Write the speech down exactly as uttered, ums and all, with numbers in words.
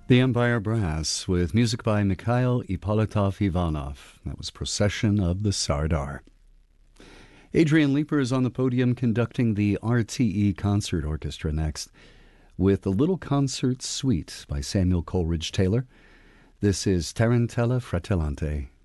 The Empire Brass with music by Mikhail Ippolitov Ivanov. That was Procession of the Sardar. Adrian Leeper is on the podium conducting the R T E Concert Orchestra next with the Little Concert Suite by Samuel Coleridge Taylor. This is Tarantella Fratellante.